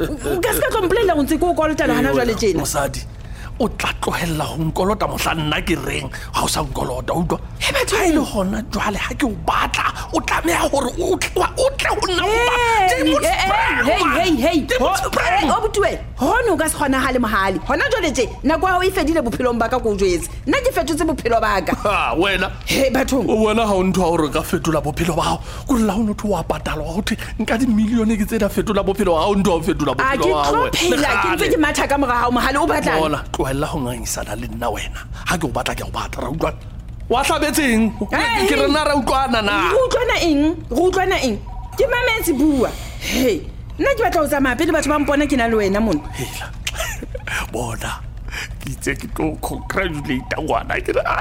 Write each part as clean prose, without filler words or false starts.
o ka se ka tlompolella go ntse ko o kolotela gana jwale tjena mosadi o tla tlohella go nkolota mohla nna ke reng ga o sa nkolota utlwa batho ga e le gona jwale ga ke o batla o tlameya gore o tle go nna obutue gone o ka se kgonagale mogale gona jwale tje nako ya go e fedile bophelong ba ka ko o jwetse nna ke fetotse bophelo ba ka wena bathong o bona ga o ntho ya gore ka fetola bophelo ba gago ko lela go notho wa patalwa go the nka dimilione ke tse da fetola bophelo ga o ntho ya go fetola bophelo wa gago ke tlo phela ke ntse ke matha ka moga gago mogale o batlang tlohella go ngangisana le nna wena ga ke o batla ke go batla ra utlwana wa tlhabetseng ke re nna ra utlwana na go utlwana eng ke mametse bua nna ke batla go tsamaya pele batho ba mpona ke na le wena mona hela bona ke itse ke tlo congratulate ngwana ke re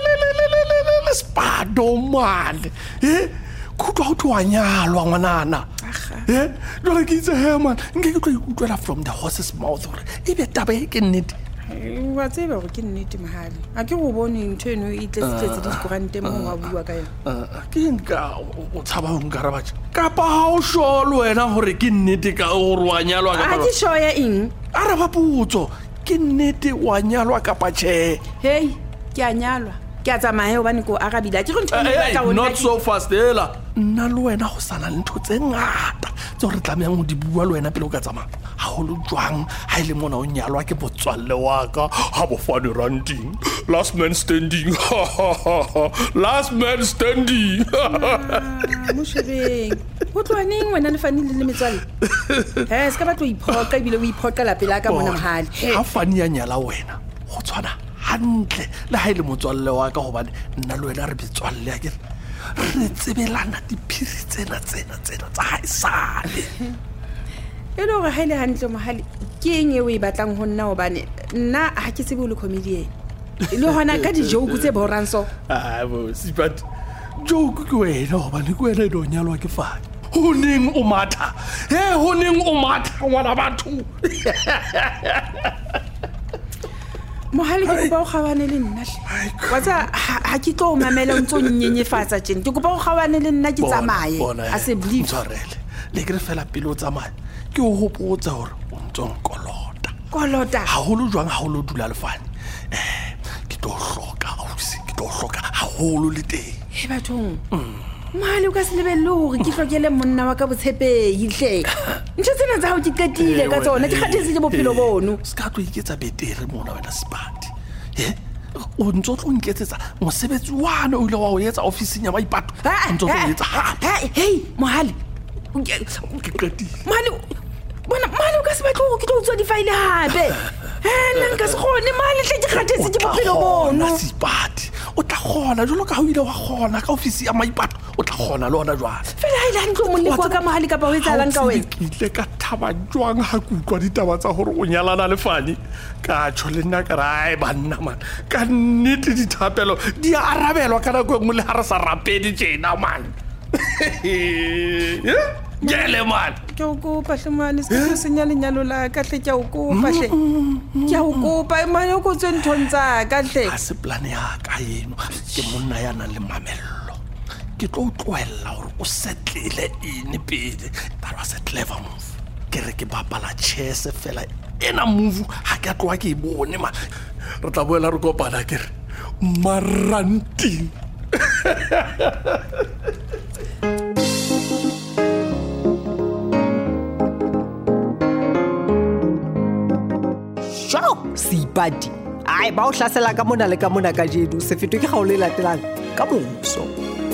spado male kutlwa go twa nyalwa ngwanana jole ke itse man nke ke tlo ikutlwela from the horse's mouth gore e be taba e ke nnete wa tseba gore ke nnete mogale a ke go bone ntho eno e tletse dikorante mo wa bua ka yona ke nka o tshaba go nkarabatša kapa ga o sholo wena gore ke nnete ka gore wa nyalwa a ke shoya eng araba potso ke nnete wa nyalwa kapa tšhe hei ke a nyalwa ke a tsamaya obane ko arabile ke go ntho not so fast hela nna le wena go sana le ntho tse ngata tse gore tlameyang go di bua le wena pele o ka tsamaya gagolo jwang ga e le mona o nyalwa ke botswalle wa ka ga bofane ranting last man standing last man standing moshebeng go tloaneng wena le fane le metswalle se ka batlo iphoka ebile o iphoka lapela ka mona mogale ga fane ya nyala wena go tshwana hantle le ga e le motswalle wa ka gobane nna le wena re betswalle ya kere re tsebelana diphiri tsena tsa ga e sale e le gore ga e le gantle mogale ke eng e o e batlang go nna gobane nna ga ke tsebe o le comedian le gona ka di-joke tse borang so but joke ke wena gobane ke wena e do nyalwa ke fane go neng o matha go neng o matha ngwana batho mogale ke kopa o kgawane le nna wa tsa ha ke tlo o mamela o ntse o nnyenyefatsa tjena ke kopa o kgawane le nna ke tsamaye a se believe tshwarele le ke re fela pele o tsamaya ke o hopotsa gore o ntse o kolota haholo jwang haholo dula lefane ke tlo hloka ausi ke tlo hloka haholo le teng bathong mali o ka se lebelle gore ke hlokele monna wa ka botshepehi hle ntse tsena tsa go ke qetile ka tsona ke kgathetse ke bophelo bono se ka tlo iketsa betere mona wena Sipati o ntse o tlo nketsetsa mosebetsi wana o ile wa o etsa ofising ya maipato ntse o tlo etsa hey mohale ke qetile mali o ka se batlo go ke tlo tswa di-file hape nna nka se kgone mali hle ke kgathetse ke bophelo bono Sipati o tla kgona jalo ka o ile wa kgona ka ofisi ya maipato o tla kgona le ona jwang fela ha ile hantle moleko wa ka mohale kapa o etsalang ka wena ke ile ka thaba jwang ha ke utlwa ditaba tsa gore o nyalana le fane ka tjho le nna ka re banna man ka nnete dithapelo di a arabelwa ka nako engwe le ha re sa rapedi tjena man Gele man ke o kopa hle mane se ke senya lenyalo la ka hle ke o kopa hle ke o kopa mane o go tswe nthong tsa ka hle a se plan ya ka eno ke monna ya nang le mamello ke tlo tloella gore o setlele ene pele that was a clever move ke re ke bapala chess fela ena move ha ke tloa ke bone ma re tla boela re kopana ke re maranting Sipati ai ba o hlasela ka mona le ka mona ka jedu se fetwe ke ga o le latelang ka moso